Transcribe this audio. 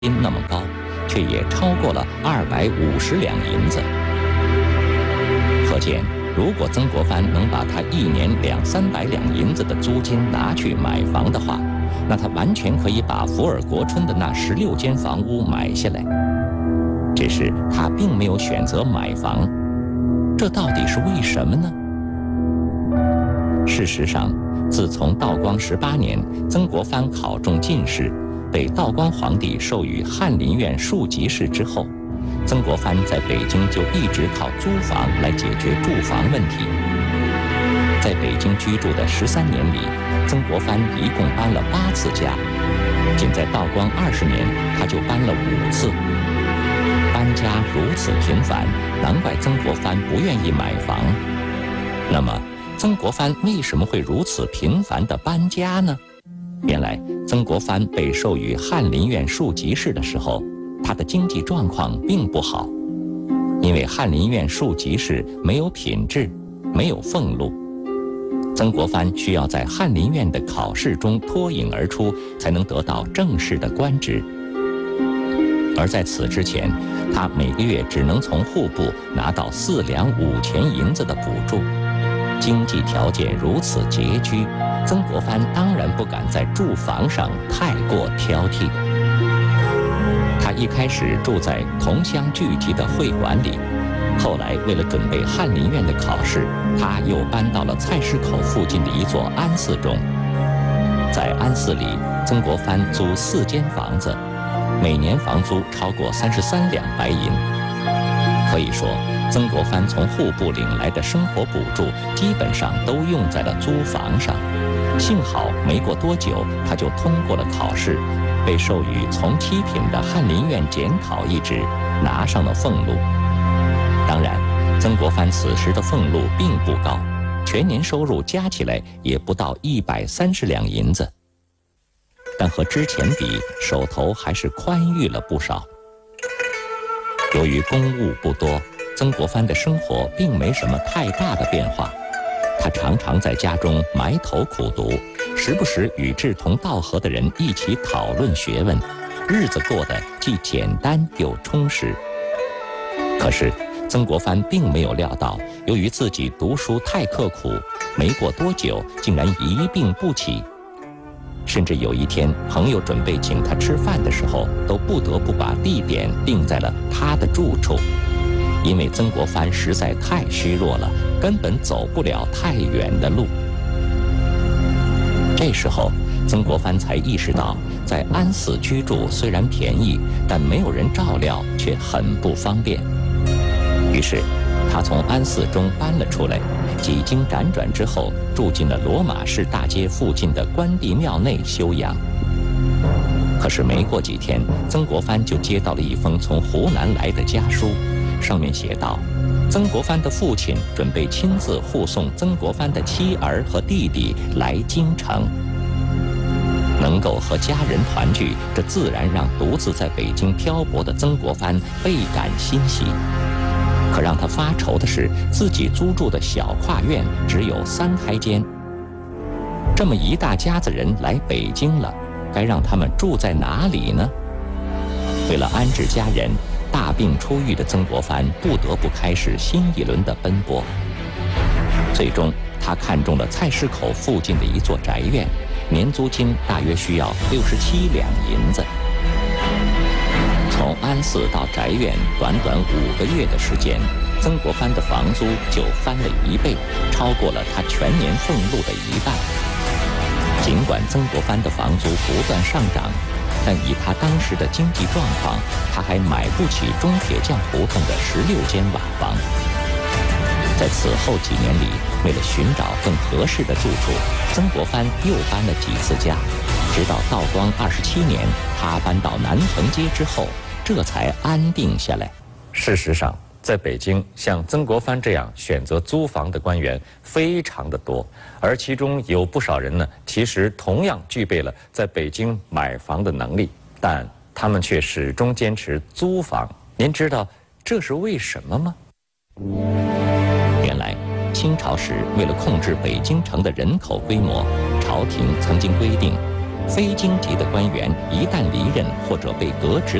金那么高，却也超过了250两银子。可见，如果曾国藩能把他1年200-300两银子的租金拿去买房的话，那他完全可以把福尔国春的那16间房屋买下来。只是他并没有选择买房，这到底是为什么呢？事实上，自从道光18年曾国藩考中进士，被道光皇帝授予翰林院庶吉士之后，曾国藩在北京就一直靠租房来解决住房问题。在北京居住的13年里，曾国藩一共搬了8次家，仅在道光20年，他就搬了5次。搬家如此频繁，难怪曾国藩不愿意买房。那么，曾国藩为什么会如此频繁地搬家呢？原来，曾国藩被授予翰林院庶吉士的时候，他的经济状况并不好，因为翰林院庶吉士没有品质，没有俸禄。曾国藩需要在翰林院的考试中脱颖而出，才能得到正式的官职。而在此之前，他每个月只能从户部拿到4两5钱银子的补助。经济条件如此拮据，曾国藩当然不敢在住房上太过挑剔。他一开始住在同乡聚集的会馆里，后来为了准备翰林院的考试，他又搬到了菜市口附近的一座安寺中。在安寺里，曾国藩租4间房子，每年房租超过33两白银。可以说，曾国藩从户部领来的生活补助基本上都用在了租房上。幸好没过多久，他就通过了考试，被授予从7品的翰林院检讨一职，拿上了俸禄。当然，曾国藩此时的俸禄并不高，全年收入加起来也不到130两银子，但和之前比，手头还是宽裕了不少。由于公务不多，曾国藩的生活并没什么太大的变化。他常常在家中埋头苦读，时不时与志同道合的人一起讨论学问，日子过得既简单又充实。可是，曾国藩并没有料到，由于自己读书太刻苦，没过多久竟然一病不起。甚至有一天，朋友准备请他吃饭的时候，都不得不把地点定在了他的住处，因为曾国藩实在太虚弱了，根本走不了太远的路。这时候，曾国藩才意识到，在安寺居住虽然便宜，但没有人照料，却很不方便。于是，他从安寺中搬了出来，几经辗转之后，住进了罗马市大街附近的关帝庙内休养。可是没过几天，曾国藩就接到了一封从湖南来的家书，上面写道：曾国藩的父亲准备亲自护送曾国藩的妻儿和弟弟来京城。能够和家人团聚，这自然让独自在北京漂泊的曾国藩倍感欣喜。可让他发愁的是，自己租住的小跨院只有3开间。这么一大家子人来北京了，该让他们住在哪里呢？为了安置家人，大病初愈的曾国藩不得不开始新一轮的奔波。最终，他看中了菜市口附近的一座宅院，年租金大约需要67两银子。从安寺到宅院，短短5个月的时间，曾国藩的房租就翻了1倍，超过了他全年俸禄的1半。尽管曾国藩的房租不断上涨，但以他当时的经济状况，他还买不起中铁匠胡同的16间瓦房。在此后几年里，为了寻找更合适的住处，曾国藩又搬了几次家，直到道光27年，他搬到南屯街之后，这才安定下来。 事实上，在北京，像曾国藩这样选择租房的官员非常的多，而其中有不少人呢，其实同样具备了在北京买房的能力，但他们却始终坚持租房。您知道这是为什么吗？ 原来，清朝时为了控制北京城的人口规模，朝廷曾经规定， 非京级的官员一旦离任或者被革职